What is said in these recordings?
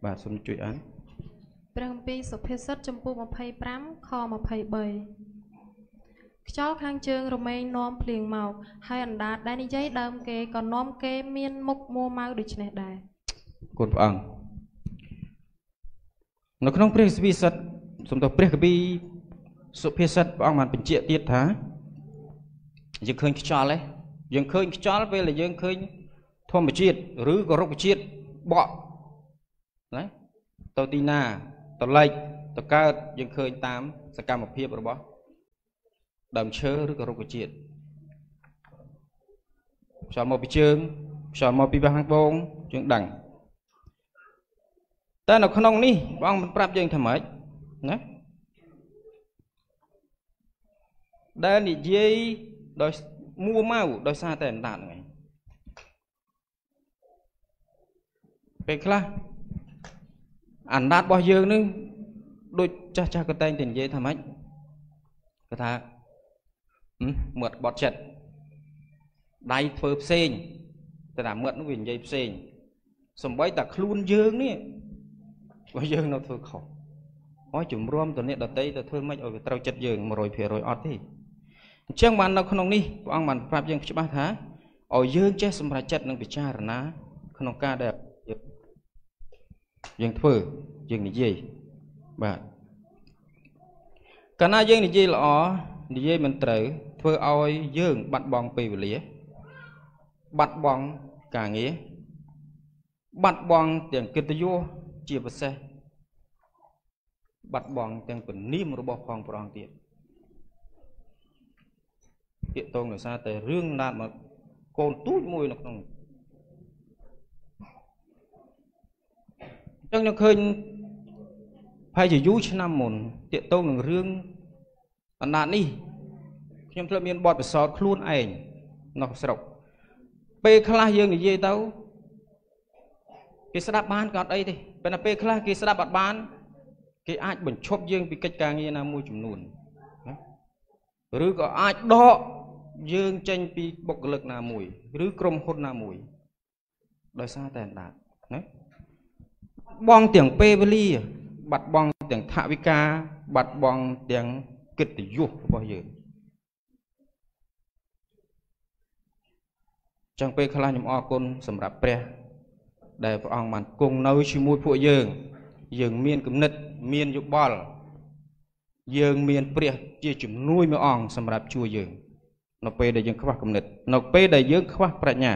បាទសូមជួយអានព្រះគម្ពីរសុភាសិតចំពោះ25ខ23ខ្យល់ខាងជើងរមែងនាំភ្លៀងមកហើយអណ្ដាតដែលនិយាយដើមគេក៏នាំគេមានមុខមួម៉ៅដូចនេះដែរគុណព្រះអង្គនៅក្នុងព្រះសុភាសិតសំដៅព្រះគម្ពីរសុភាសិតព្រះអង្គបានបញ្ជាក់ទៀតថាយើងឃើញខ្យល់ទេយើងឃើញខ្យល់ពេលដែលយើងឃើញធម្មជាតិឬក៏រុក្ខជាតិបក់ណាទៅទីណាទៅលិចទៅកើតយើងឃើញតាមសកម្មភាពរបស់ដើមឈើឬក៏រុក្ខជាតិខ្យល់មកពីជើងខ្យល់មកពីខាងត្បូងយើងដឹងតែនៅក្នុងនេះព្រះអង្គបានប្រាប់យើងថាម៉េចណាដែលនិយាយដោយមួម៉ៅដោយសារតែអណ្ដាតហ្នឹងឯងពេលខ្លះអណ្ដាតរបស់យើងនឹងដូចចាស់ក៏តែងតែនិយាយថាម៉េចគាត់ថាមាត់បត់ចិត្តដៃធ្វើផ្សេងតែថាមាត់នោះវានិយាយផ្សេងសំបីតែខ្លួនយើងនេះបើយើងនៅធ្វើខុសហើយជំរាំទៅអ្នកដតីទៅធ្វើម៉េចឲ្យវាត្រូវចិត្តយើង 100% អត់ទេអញ្ចឹងបាននៅក្នុងនេះព្រះអង្គបានប្រាប់យើងច្បាស់ថាឲ្យយើងចេះសម្រេចចិត្តនិងពិចារណាក្នុងការដែលយើងធ្វើយើងនិយាយបាទកាលណាយើងនិយាយល្អនិយាយមិនត្រូវធ្វើឲ្យយើងបាត់បង់ពេលវេលាបាត់បង់ការងារបាត់បង់ទាំងកិត្តិយសជាពិសេសបាត់បង់ទាំងពនាមរបស់ផងព្រះអង្គទៀតពាក្យតងដោយសារតែរឿងណាត់មកកូនទូចមួយនៅក្នុងអញ្ចឹងខ្ញុំឃើញហើយជាយូរឆ្នាំមុនទាក់ទងនឹងរឿងអណ្ដាតនេះខ្ញុំធ្លាប់មានបទពិសោធន៍ខ្លួនឯងនៅស្រុកពេលខ្លះយើងនិយាយទៅគេស្ដាប់បានក៏អត់អីទេប៉ុន្តែពេលខ្លះគេស្ដាប់អត់បានគេអាចបញ្ឈប់យើងពីកិច្ចការងារណាមួយចំនួនឬក៏អាចដកយើងចេញពីបុគ្គលិកណាមួយឬក្រុមហ៊ុនណាមួយដោយសារតែអណ្ដាតណាបងទាំងពេលវេលាបាត់បង់ទាំងថវិកាបាត់បង់ទាំងកិត្តិយសរបស់យើងចឹងពេលខ្លះខ្ញុំអរគុណសម្រាប់ព្រះដែលព្រះអង្គបានគង់នៅជាមួយពួកយើងមានគំនិតមានយោបល់យើងមានព្រះជាជំនួយមួយអង្គសម្រាប់ជួយយើងនៅពេលដែលយើងខ្វះគំនិតនៅពេលដែលយើងខ្វះប្រាជ្ញា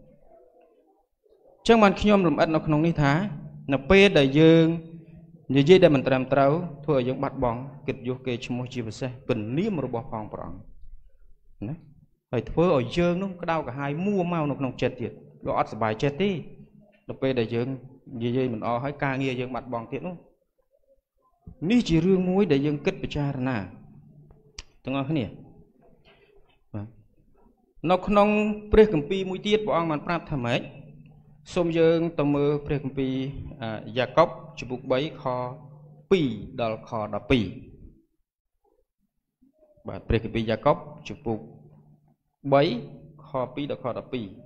ចឹងបានខ្ញុំលំអិតនៅក្នុងនេះថានៅពេលដែលយើងនិយាយដែលមិនត្រឹមត្រូវធ្វើឲ្យយើងបាត់បង់កិត្តិយសគេឈ្មោះជាពិសេសពនាមរបស់ផងព្រះអង្គណាហើយធ្វើឲ្យយើងនោះក្តៅក្រហាយមួម៉ៅនៅក្នុងចិត្តទៀតវាអត់សុបាយចិត្តទេដល់ពេលដែលយើងនិយាយមិនអស់ហើយការងារយើងបាត់បង់ទៀតនោះនេះជារឿងមួយដែលយើងគិតពិចារណាទាំងអស់គ្នាបាទនៅក្នុងព្រះគម្ពីរមួយទៀតព្រះអង្គបានប្រាប់ថាម៉េចសូមយើងទៅមើលព្រះគម្ពីរយ៉ាកុបជំពូក3ខ2ដល់ខ12បាទព្រះគម្ពីរយ៉ាកុបជំពូក3ខ2ដល់ខ12